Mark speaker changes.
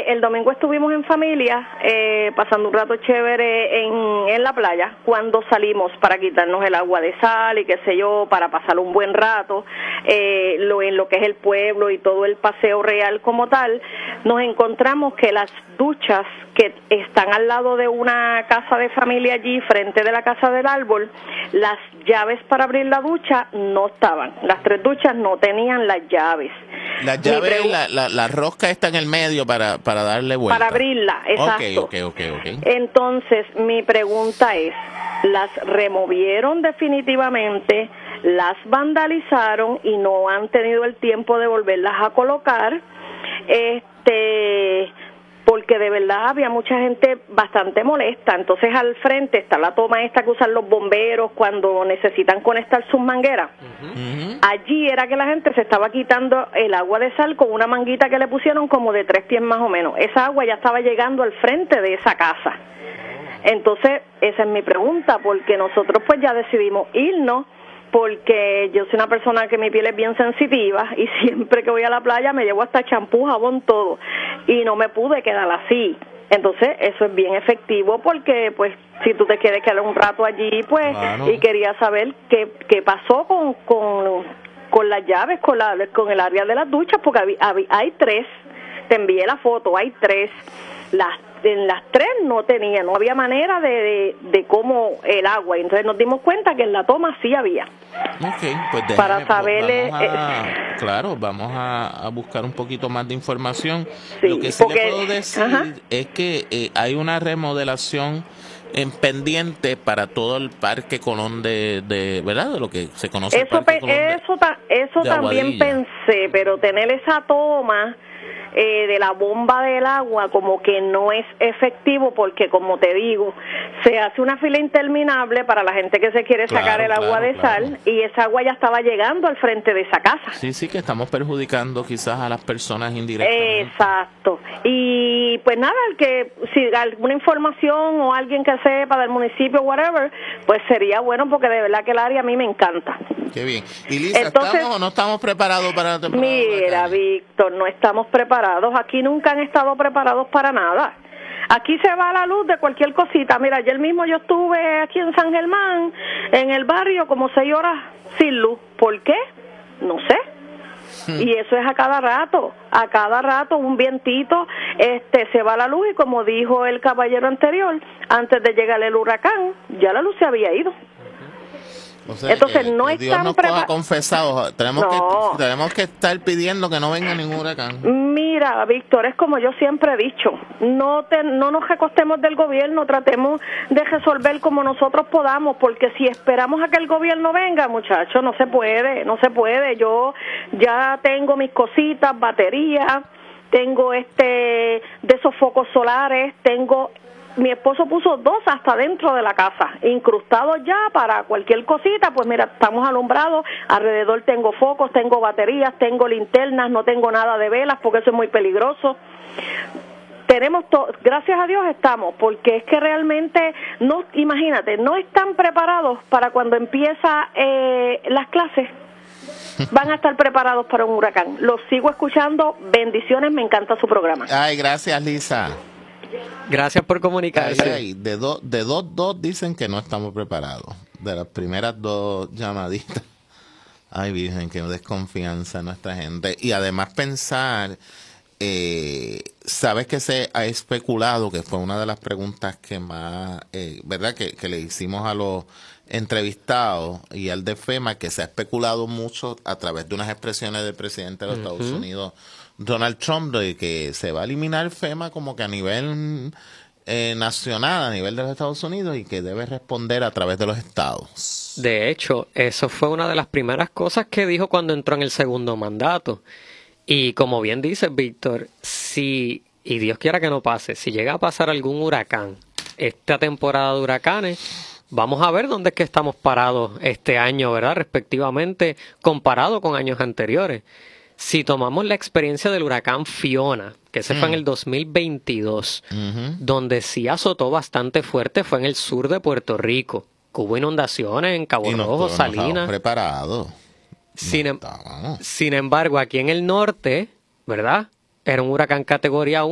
Speaker 1: el domingo estuvimos en familia, pasando un rato chévere en la playa, cuando salimos para quitarnos el agua de sal y qué sé yo, para pasar un buen rato, en lo que es el pueblo y todo el paseo real como tal, nos encontramos que las duchas que están al lado de una casa de familia allí, frente de la casa del árbol, las llaves para abrir la ducha no estaban. Las 3 duchas no tenían las llaves.
Speaker 2: La llave, la rosca está en el medio para darle vuelta.
Speaker 1: Para abrirla, exacto.
Speaker 2: Okay.
Speaker 1: Entonces, mi pregunta es, ¿las removieron definitivamente, las vandalizaron y no han tenido el tiempo de volverlas a colocar? Porque de verdad había mucha gente bastante molesta. Entonces al frente está la toma esta que usan los bomberos cuando necesitan conectar sus mangueras. Allí era que la gente se estaba quitando el agua de sal con una manguita que le pusieron como de 3 pies más o menos. Esa agua ya estaba llegando al frente de esa casa. Entonces esa es mi pregunta, porque nosotros pues ya decidimos irnos, porque yo soy una persona que mi piel es bien sensitiva y siempre que voy a la playa me llevo hasta champú, jabón, todo, y no me pude quedar así. Entonces eso es bien efectivo, porque pues si tú te quieres quedar un rato allí, pues, claro. Y quería saber qué pasó con las llaves, con el área de las duchas, porque hay 3, te envié la foto, hay 3, en las 3 no había manera de cómo el agua, y entonces nos dimos cuenta que en la toma sí había.
Speaker 2: Okay, pues
Speaker 1: para saberle,
Speaker 2: vamos a buscar un poquito más de información.
Speaker 1: Sí,
Speaker 2: lo que sí le puedo decir es que hay una remodelación en pendiente para todo el Parque Colón de ¿verdad? De lo que se conoce
Speaker 1: eso,
Speaker 2: el Parque Colón
Speaker 1: eso también pensé, pero tener esa toma de la bomba del agua como que no es efectivo, porque como te digo, se hace una fila interminable para la gente que se quiere sacar el agua de sal, y esa agua ya estaba llegando al frente de esa casa.
Speaker 2: Sí, que estamos perjudicando quizás a las personas indirectamente.
Speaker 1: Exacto. Y pues nada, si alguna información o alguien que sepa del municipio, whatever, pues sería bueno, porque de verdad que el área a mí me encanta.
Speaker 2: Qué bien. Y Lisa, entonces, ¿estamos o no estamos preparados para la temporada?
Speaker 1: Mira, Víctor, no estamos preparados. Aquí nunca han estado preparados para nada. Aquí se va la luz de cualquier cosita. Mira, ayer mismo yo estuve aquí en San Germán, en el barrio, como 6 horas sin luz. ¿Por qué? No sé. Y eso es a cada rato un vientito, se va la luz, y como dijo el caballero anterior, antes de llegar el huracán, ya la luz se había ido.
Speaker 2: O sea,
Speaker 1: entonces no
Speaker 2: Dios
Speaker 1: están
Speaker 2: nos coja confesados. Tenemos que estar pidiendo que no venga ningún huracán.
Speaker 1: Mira, Víctor, es como yo siempre he dicho, no nos recostemos del gobierno, tratemos de resolver como nosotros podamos, porque si esperamos a que el gobierno venga, muchachos, no se puede. Yo ya tengo mis cositas, baterías, tengo de esos focos solares, mi esposo puso 2 hasta dentro de la casa, incrustados ya para cualquier cosita. Pues mira, estamos alumbrados, alrededor tengo focos, tengo baterías, tengo linternas, no tengo nada de velas porque eso es muy peligroso. Tenemos gracias a Dios estamos, porque es que realmente, imagínate, no están preparados para cuando empieza las clases. Van a estar preparados para un huracán. Los sigo escuchando, bendiciones, me encanta su programa.
Speaker 2: Ay, gracias, Lisa.
Speaker 3: Gracias por comunicarse.
Speaker 2: De dos dicen que no estamos preparados. De las primeras 2 llamaditas. Ay, Virgen, qué desconfianza en nuestra gente. Y además pensar, sabes que se ha especulado, que fue una de las preguntas que más, ¿verdad? Que le hicimos a los entrevistados y al de FEMA, que se ha especulado mucho a través de unas expresiones del presidente de los Estados Unidos, Donald Trump, de que se va a eliminar FEMA como que a nivel nacional, a nivel de los Estados Unidos, y que debe responder a través de los estados.
Speaker 3: De hecho, eso fue una de las primeras cosas que dijo cuando entró en el segundo mandato. Y como bien dice Víctor, y Dios quiera que no pase, si llega a pasar algún huracán, esta temporada de huracanes, vamos a ver dónde es que estamos parados este año, ¿verdad? Respectivamente, comparado con años anteriores. Si tomamos la experiencia del huracán Fiona, que ese fue en el 2022, donde sí azotó bastante fuerte, fue en el sur de Puerto Rico, que hubo inundaciones en Cabo Rojo, Salinas.
Speaker 2: Preparados.
Speaker 3: Sin embargo, aquí en el norte, ¿verdad? Era un huracán categoría 1.